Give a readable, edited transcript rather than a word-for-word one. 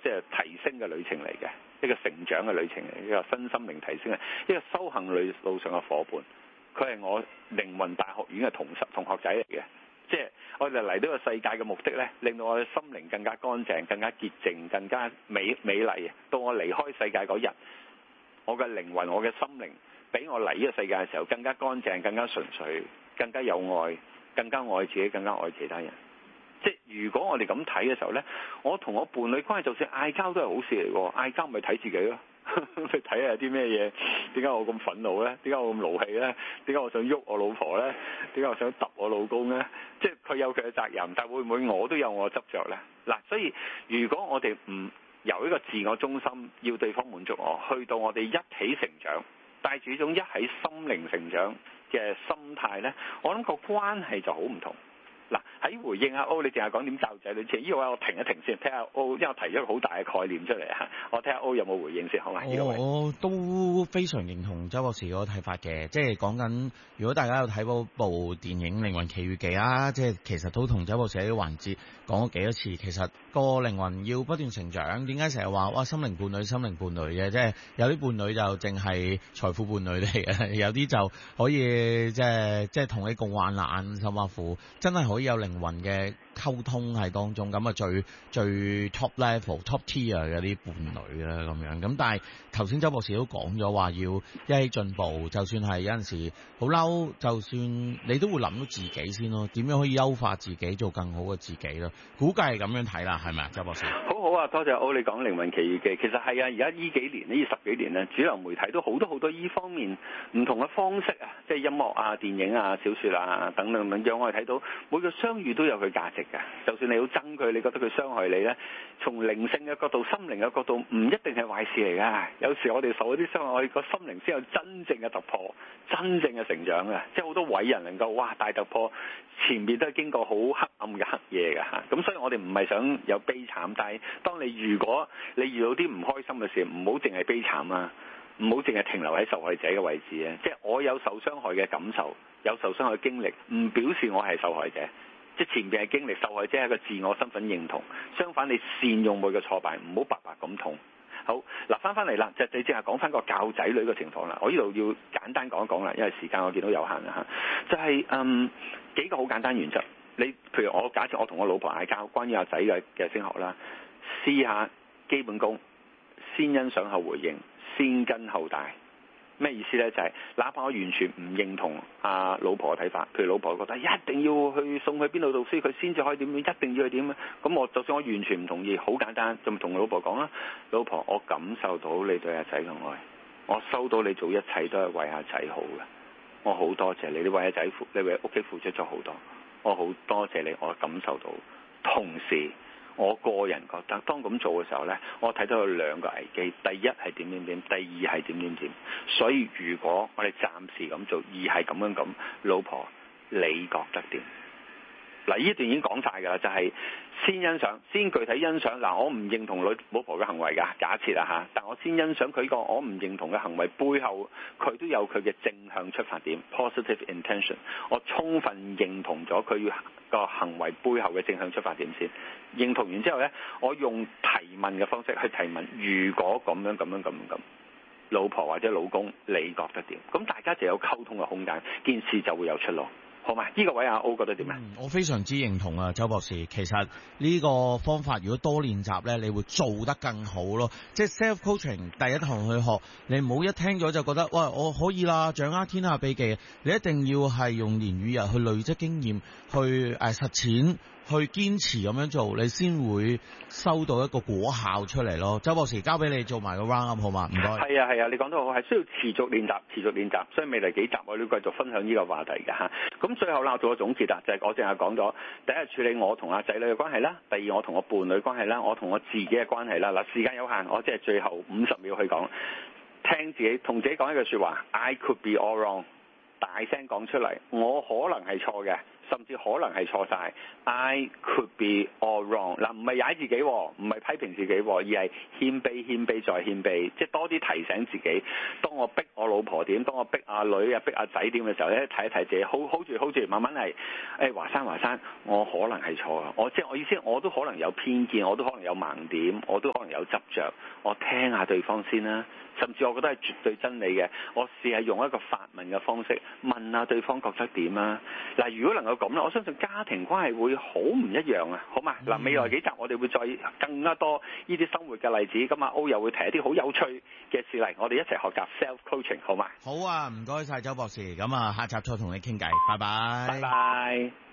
即係提升嘅旅程嚟嘅，一個成長嘅旅程嚟，一個身心靈提升嘅，一個修行路上嘅伙伴。佢係我靈魂大學院嘅同學仔嚟嘅，即係我哋嚟到個世界嘅目的咧，令到我嘅心靈更加乾淨、更加潔淨、更加美麗。到我離開世界嗰日，我嘅靈魂、我嘅心靈，比我嚟呢個世界嘅時候更加乾淨、更加純粹、更加有愛、更加愛自己、更加愛其他人。即係如果我哋咁睇嘅時候咧，我同我伴侶關係就算嗌交都係好事嚟喎，嗌交咪睇自己咯，你睇下有啲咩嘢，點解我咁憤怒咧？點解我咁勞氣咧？點解我想喐我老婆咧？點解我想揼我老公咧？即係佢有佢嘅責任，但會唔會我都有我執着咧？嗱，所以如果我哋唔由一個自我中心要對方滿足我，去到我哋一起成長，帶住呢種一起心靈成長嘅心態咧，我諗個關係就好唔同。嗱，喺回應阿 O， 你淨係講點教仔女先？呢個位我停一停先，睇下 O， 因為我提咗一個好大嘅概念出嚟嚇，我睇下 O 有冇回應先，好嘛？ 我都非常認同周博士嗰個睇法嘅，即係講緊如果大家有睇嗰部電影《靈魂奇遇記》啊，即係其實都同周博士喺啲環節講咗幾多次，其實個靈魂要不斷成長。點解成日話哇心靈伴侶、心靈伴侶嘅？即係有啲伴侶就淨係財富伴侶嚟嘅，有啲就可以即係同你共患難，甚至乎真係可以有靈魂嘅溝通喺當中，咁啊最 top level top tier 嘅啲伴侶啦咁樣。咁但係頭先周博士都講咗話要一起進步，就算係有陣時好嬲，就算你都會諗到自己先咯，點樣可以優化自己，做更好嘅自己咯。估計係咁樣睇啦，係咪啊，周博士？ 好啊，多謝歐你講靈魂奇遇記。其實係啊，而家呢幾年呢10幾年咧，主流媒體都好多依方面唔同嘅方式啊，即係音樂啊、電影啊、小説啊等等咁樣，讓我哋睇到每個相遇都有佢價值嘅。就算你好憎佢，你覺得佢傷害你咧，從靈性嘅角度、心靈嘅角度，唔一定係壞事嚟㗎。有時我哋受嗰啲傷害，我哋個心靈先有真正嘅突破、真正嘅成長嘅。即係好多偉人能夠大突破，前面都係經過好黑暗嘅黑夜㗎嚇。咁所以我哋唔係想有悲慘，但係當如果你遇到啲唔開心嘅事，唔好淨係悲慘啊，唔好淨係停留喺受害者嘅位置啊。即係我有受傷害嘅感受，有受傷害嘅經歷，唔表示我係受害者。即係前邊係經歷，受害者係一個自我身份認同。相反，你善用每個挫敗，唔好白白咁痛。好嗱，翻嚟啦，就你淨係講翻個教仔女嘅情況啦。我呢度要簡單講一講啦，因為時間我見到有限啦嚇。就係幾個好簡單原則。你譬如我假設我同我老婆嗌交，關於阿仔嘅升學啦，試下基本功，先欣賞後回應，先跟後帶。咩意思呢？就係哪怕我完全唔認同阿老婆嘅睇法，譬如老婆覺得一定要去送去邊度讀書，佢先至可以點樣，一定要去點啊！咁我就算我完全唔同意，好簡單，就同老婆講啦，老婆，我感受到你對阿仔嘅愛，我收到你做一切都係為阿仔好嘅，我好多謝你，你為阿仔你為屋企付出咗好多，我好多謝你，我感受到。同時我個人覺得，當咁做嘅時候呢，我睇到有兩個危機，第一係點點點，第二係點點點。所以如果我哋暫時咁做，而係咁樣咁，老婆你覺得點？嗱，呢段已經講晒㗎啦，就係先欣賞，先具體欣賞。嗱，我唔認同老婆嘅行為㗎，假設啊嚇，但我先欣賞佢個我唔認同嘅行為背後，佢都有佢嘅正向出發點 （positive intention）。我充分認同咗佢個行為背後嘅正向出發點先。認同完之後呢，我用提問嘅方式去提問，如果咁樣，老婆或者老公你覺得點？咁大家就有溝通嘅空間，件事就會有出路。好嘛？呢個位阿 O 覺得點啊？ 我非常之認同啊，周博士。其實呢個方法如果多練習呢，你會做得更好咯。即係 self coaching 第一堂去學，你唔好一聽咗就覺得喂，我可以啦，掌握天下秘技。你一定要係用年與日去累積經驗，去實踐，去堅持咁樣做，你先會收到一個果效出嚟咯。周博士，交俾你做埋個 round up 好嘛？唔該。係啊，你講得好，係需要持續練習。所以未來幾集我都繼續分享呢個話題㗎嚇。咁最後啦，我做個總結啦，就係我淨係講咗第一係處理我同阿仔女嘅關係啦，第二我同我伴侶關係啦，我同我自己嘅關係啦。嗱，時間有限，我即係最後50秒去講，聽自己同自己講一句説話 ，I could be all wrong， 大聲講出嚟，我可能係錯嘅， 甚至可能係錯晒。I could be all wrong。嗱，唔係踩自己，唔係批評自己，而係謙卑、謙卑再謙卑，即係多啲提醒自己。當我逼我老婆點，當我逼阿女啊、逼阿仔點嘅時候咧，睇一睇自己，hold 住，慢慢係華山，我可能係錯啊！我意思，我都可能有偏見，我都可能有盲點，我都可能有執着。我聽下對方先啦，甚至我覺得係絕對真理嘅。我試下用一個發問嘅方式問下對方覺得點啊？嗱，如果能夠咁咧，我相信家庭關係會好唔一樣啊！好嘛？嗱，未來幾集我哋會再更加多呢啲生活嘅例子，咁阿 O 又會提一啲好有趣嘅事例，我哋一齊學習 self coaching， 好嘛？ 好啊，唔該晒周博士，咁啊下集再同你傾偈，拜拜。 拜拜。